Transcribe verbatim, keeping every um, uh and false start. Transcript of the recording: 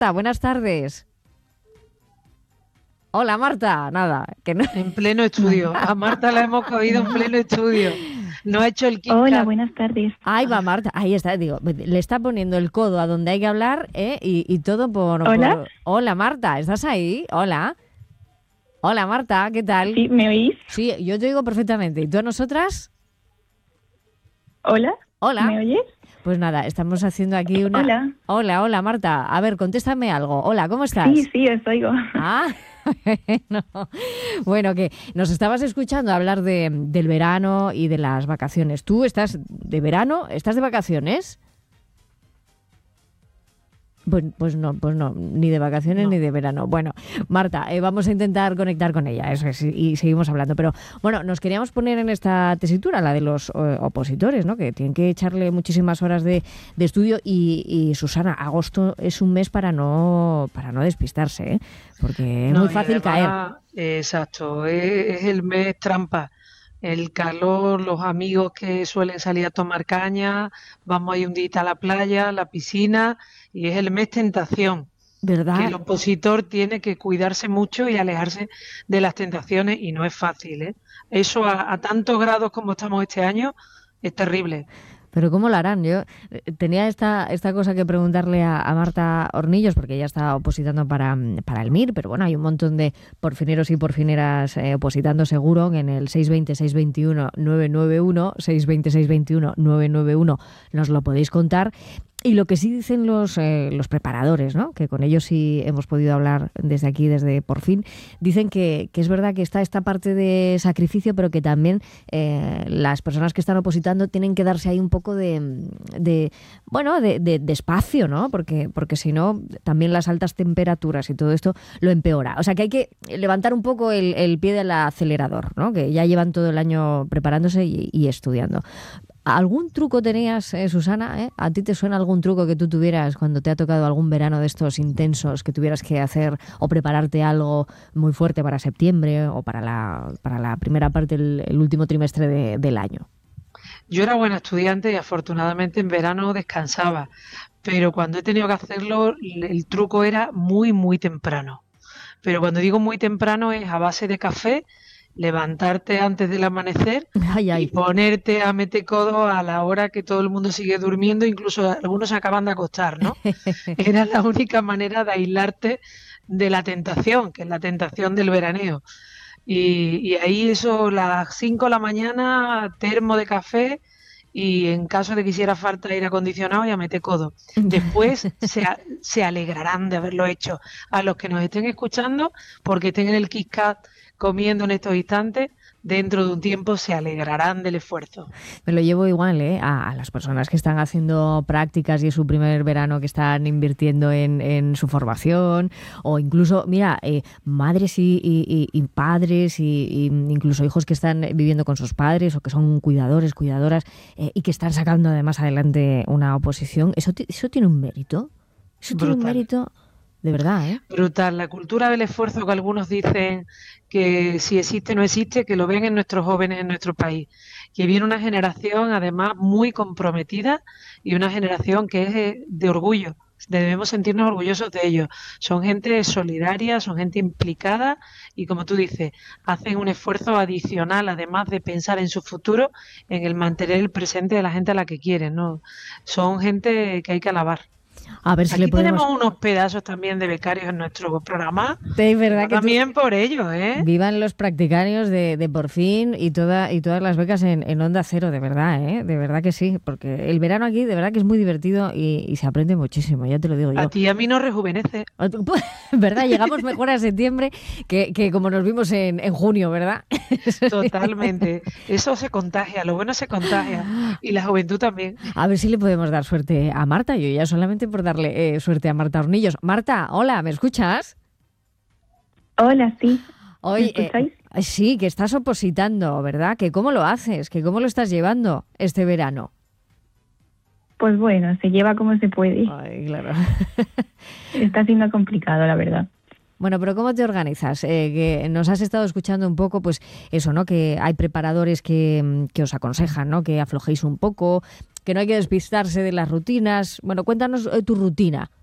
Marta, buenas tardes. Hola, Marta. Nada, que no. En pleno estudio. A Marta la hemos cogido en pleno estudio. No ha hecho el Kit Hola, Kat. buenas tardes. Ahí va Marta, ahí está, digo, le está poniendo el codo a donde hay que hablar, ¿eh? y, y todo por... Hola. por- Hola, Marta, ¿estás ahí? Hola. Hola, Marta, ¿qué tal? ¿Sí, me oís? Sí, yo te oigo perfectamente. ¿Y tú a nosotras? Hola. Hola. ¿Me oyes? Pues nada, estamos haciendo aquí una... Hola. Hola, hola, Marta. A ver, contéstame algo. Hola, ¿cómo estás? Sí, sí, os oigo. Ah, bueno. Bueno, que nos estabas escuchando hablar de, del verano y de las vacaciones. ¿Tú estás de verano? ¿Estás de vacaciones? Pues, pues no, pues no, ni de vacaciones No. ni de verano. Bueno, Marta, eh, vamos a intentar conectar con ella, eso es, y seguimos hablando. Pero bueno, nos queríamos poner en esta tesitura, la de los eh, opositores, ¿no? Que tienen que echarle muchísimas horas de, de estudio y, y, Susana, agosto es un mes para no para no despistarse, ¿eh? Porque es No, muy y fácil caer. además, eh, exacto, es, es el mes trampa. El calor, los amigos que suelen salir a tomar caña, vamos a ir un día a la playa, a la piscina, y es el mes tentación, que el ¿Verdad? opositor tiene que cuidarse mucho y alejarse de las tentaciones, y no es fácil, ¿eh? Eso a, a tantos grados como estamos este año es terrible. Pero ¿cómo lo harán? Yo eh, tenía esta, esta cosa que preguntarle a, a Marta Hornillos, porque ella está opositando para, mm, para el M I R, pero bueno, hay un montón de porfineros y porfineras eh, opositando seguro que en el seis veinte, seis veintiuno, nueve nueve uno, seis veinte, seis veintiuno, nueve nueve uno nos lo podéis contar. Y lo que sí dicen los, eh, los preparadores, ¿no? Que con ellos sí hemos podido hablar desde aquí, desde Por Fin, dicen que, que es verdad que está esta parte de sacrificio, pero que también eh, las personas que están opositando tienen que darse ahí un poco de, de bueno, de, de, de espacio, ¿no? Porque, porque si no, también las altas temperaturas y todo esto lo empeora. O sea que hay que levantar un poco el, el pie del acelerador, ¿no? Que ya llevan todo el año preparándose y, y estudiando. ¿Algún truco tenías, eh, Susana? ¿eh? ¿A ti te suena algún truco que tú tuvieras cuando te ha tocado algún verano de estos intensos que tuvieras que hacer o prepararte algo muy fuerte para septiembre o para la, para la primera parte, el, el último trimestre de, del año? Yo era buena estudiante y afortunadamente en verano descansaba, pero cuando he tenido que hacerlo, el el truco era muy, muy temprano. Pero cuando digo muy temprano es a base de café, levantarte antes del amanecer Ay, y ay. ponerte a meter codo a la hora que todo el mundo sigue durmiendo, incluso algunos se acaban de acostar, ¿no? Era la única manera de aislarte de la tentación, que es la tentación del veraneo. Y, y ahí eso, las cinco de la mañana, termo de café y en caso de que hiciera falta aire acondicionado, ya mete codo. Después se, a- se alegrarán de haberlo hecho. A los que nos estén escuchando, porque estén en el Kit Kat comiendo en estos instantes, dentro de un tiempo se alegrarán del esfuerzo. Me lo llevo igual, ¿eh? A, a las personas que están haciendo prácticas y es su primer verano, que están invirtiendo en, en su formación, o incluso, mira, eh, madres y, y- y- y padres y, y incluso hijos que están viviendo con sus padres o que son cuidadores, cuidadoras eh, y que están sacando además adelante una oposición. Eso, ti- eso tiene un mérito. Eso tiene un Brutal. mérito de verdad, ¿eh? Brutal. La cultura del esfuerzo que algunos dicen que si existe no existe, que lo ven en nuestros jóvenes en nuestro país. Que viene una generación además muy comprometida y una generación que es eh, de orgullo. Debemos sentirnos orgullosos de ellos. Son gente solidaria, son gente implicada y como tú dices, hacen un esfuerzo adicional, además de pensar en su futuro, en el mantener el presente de la gente a la que quieren, ¿no? Son gente que hay que alabar. A ver si le Aquí podemos... tenemos unos pedazos también de becarios en nuestro programa, Es que verdad va que tú... también por ellos, ¿eh? Vivan los practicarios de, de Por Fin y toda y todas las becas en, en Onda Cero, de verdad, ¿eh? De verdad que sí, porque el verano aquí de verdad que es muy divertido y, y se aprende muchísimo, ya te lo digo A yo. ti y a mí nos rejuvenece. ¿Verdad? Llegamos mejor a septiembre que, que como nos vimos en, en junio, ¿verdad? Totalmente. Eso se contagia, lo bueno se contagia. Y la juventud también. A ver si le podemos dar suerte a Marta, yo ya solamente por darle eh, suerte a Marta Hornillos. Marta, hola, ¿me escuchas? Hola, sí. ¿Me Hoy, eh, escucháis? sí, que estás opositando, ¿verdad? ¿Que cómo lo haces? ¿Que cómo lo estás llevando este verano? Pues bueno, se lleva como se puede. Ay, claro. Está siendo complicado, la verdad. Bueno, pero ¿cómo te organizas? Eh, que nos has estado escuchando un poco, pues eso, ¿no? Que hay preparadores que, que os aconsejan, ¿no? Que aflojéis un poco, que no hay que despistarse de las rutinas. Bueno, cuéntanos eh, tu rutina.